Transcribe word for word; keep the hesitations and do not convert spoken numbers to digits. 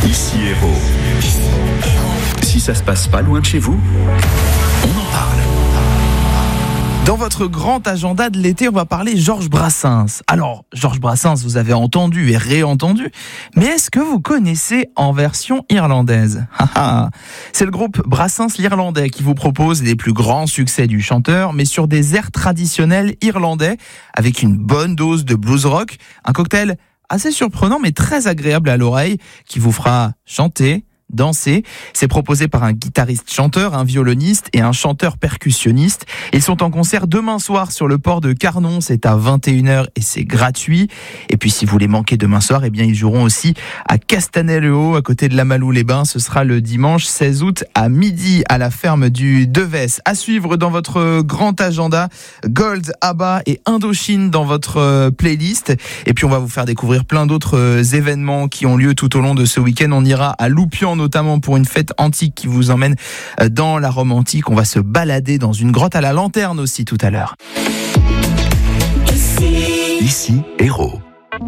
Ici Héros. Si ça se passe pas loin de chez vous, on en parle. Dans votre grand agenda de l'été, on va parler Georges Brassens. Alors, Georges Brassens, vous avez entendu et réentendu, mais est-ce que vous connaissez en version irlandaise ? C'est le groupe Brassens l'Irlandais qui vous propose les plus grands succès du chanteur, mais sur des airs traditionnels irlandais, avec une bonne dose de blues rock, un cocktail assez surprenant mais très agréable à l'oreille, qui vous fera chanter, danser. C'est proposé par un guitariste-chanteur, un violoniste et un chanteur-percussionniste. Ils sont en concert demain soir sur le port de Carnon, c'est à vingt et une heures et c'est gratuit. Et puis si vous les manquez demain soir, eh bien ils joueront aussi à Castanet-le-Haut, à côté de la Malou-les-Bains. Ce sera le dimanche seize août à midi à la ferme du Devès. À suivre dans votre grand agenda, Gold, ABBA et Indochine dans votre playlist. Et puis on va vous faire découvrir plein d'autres événements qui ont lieu tout au long de ce week-end. On ira à Loupian notamment pour une fête antique qui vous emmène dans la Rome antique. On va se balader dans une grotte à la lanterne aussi tout à l'heure. Ici Héros.